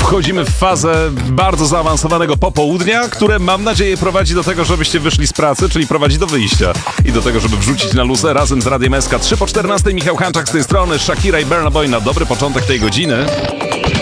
Wchodzimy w fazę bardzo zaawansowanego popołudnia, które mam nadzieję prowadzi do tego, żebyście wyszli z pracy, czyli prowadzi do wyjścia. I do tego, żeby wrzucić na luzę razem z Radiem SK. 3 po 14, Michał Hanczak z tej strony, Shakira i Burna Boy na dobry początek tej godziny.